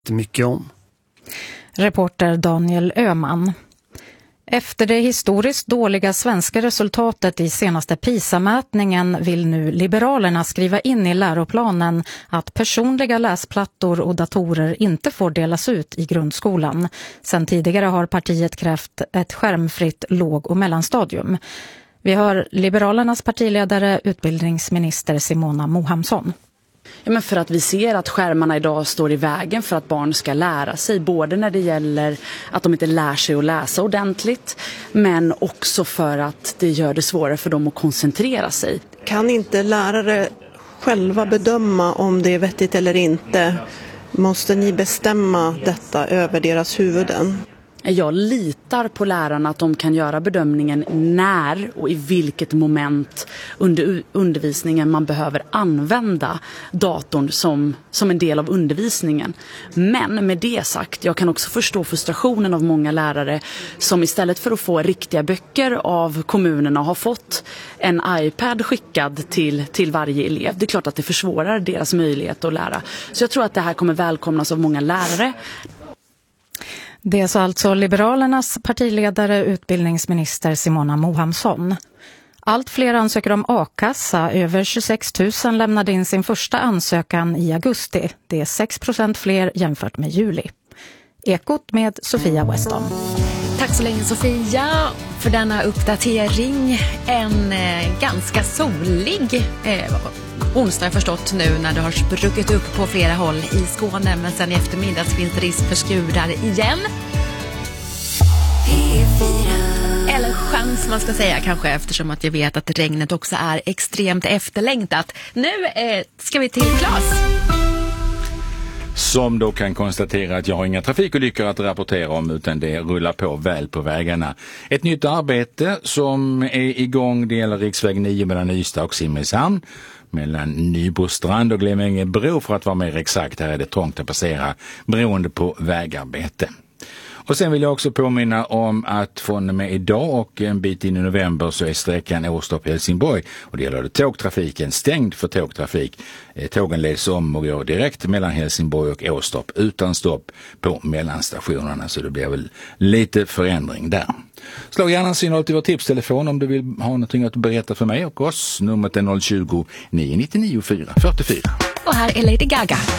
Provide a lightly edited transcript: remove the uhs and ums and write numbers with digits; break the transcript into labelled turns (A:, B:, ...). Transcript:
A: mycket om.
B: Reporter Daniel Öhman. Efter det historiskt dåliga svenska resultatet i senaste PISA-mätningen vill nu Liberalerna skriva in i läroplanen att personliga läsplattor och datorer inte får delas ut i grundskolan. Sen tidigare har partiet krävt ett skärmfritt låg- och mellanstadium. Vi hör Liberalernas partiledare, utbildningsminister Simona Mohamsson.
C: Ja, men för att vi ser att skärmarna idag står i vägen för att barn ska lära sig, både när det gäller att de inte lär sig att läsa ordentligt, men också för att det gör det svårare för dem att koncentrera sig.
D: Kan inte lärare själva bedöma om det är vettigt eller inte? Måste ni bestämma detta över deras huvuden?
C: Jag litar på lärarna att de kan göra bedömningen när och i vilket moment under undervisningen man behöver använda datorn som en del av undervisningen. Men med det sagt, jag kan också förstå frustrationen av många lärare som istället för att få riktiga böcker av kommunerna har fått en iPad skickad till varje elev. Det är klart att det försvårar deras möjlighet att lära. Så jag tror att det här kommer välkomnas av många lärare.
B: Det är så alltså Liberalernas partiledare, utbildningsminister Simona Mohamsson. Allt fler ansöker om a-kassa. Över 26 000 lämnade in sin första ansökan i augusti. Det är 6% fler jämfört med juli. Ekot med Sofia Weston.
E: Tack så länge Sofia för denna uppdatering. En ganska solig onsdag har förstått nu när det har spruckit upp på flera håll i Skåne, men sen i eftermiddag finns det risk för skurar igen. Eller chans man ska säga kanske, eftersom att jag vet att regnet också är extremt efterlängtat. Nu ska vi till Claes.
F: Som då kan konstatera att jag har inga trafikolyckor att rapportera om, utan det rullar på väl på vägarna. Ett nytt arbete som är igång, det gäller riksväg 9 mellan Ystad och Simrishamn. Mellan Nybrostrand och Glemängebro för att vara mer exakt. Här är det trångt att passera beroende på vägarbete. Och sen vill jag också påminna om att från och med idag och en bit in i november så är sträckan Åstorp-Helsingborg, och det gäller tågtrafiken, stängd för tågtrafik. Tågen leds om och går direkt mellan Helsingborg och Åstorp utan stopp på mellanstationerna, så det blir väl lite förändring där. Slå gärna en signal till vår tipstelefon om du vill ha någonting att berätta för mig och oss. Numret är 020 999 444.
E: Och här är Lady Gaga.